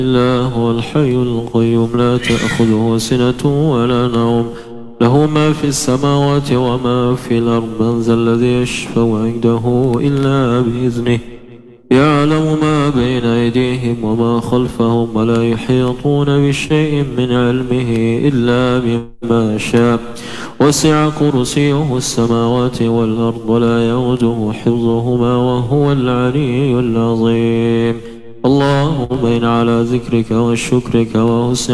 إلا هو الحي القيوم لا تأخذه سنة ولا نوم له ما في السماوات وما في الأرض من ذا الذي يشفع عنده إلا بإذنه يعلم ما بين أيديهم وما خلفهم ولا يحيطون بشيء من علمه إلا بما شاء وسع كرسيه السماوات والأرض ولا يؤوده حفظهما وهو العلي العظيم اللهم إن على ذكرك وشكرك وحسن